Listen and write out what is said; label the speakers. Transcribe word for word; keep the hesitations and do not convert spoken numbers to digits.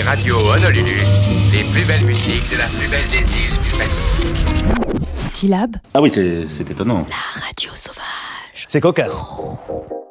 Speaker 1: écoutez Radio Honolulu, les plus belles musiques de la plus belle des îles du Pacifique.
Speaker 2: Syllab.
Speaker 3: Ah oui, c'est, c'est étonnant.
Speaker 2: La radio sauvage.
Speaker 4: C'est cocasse.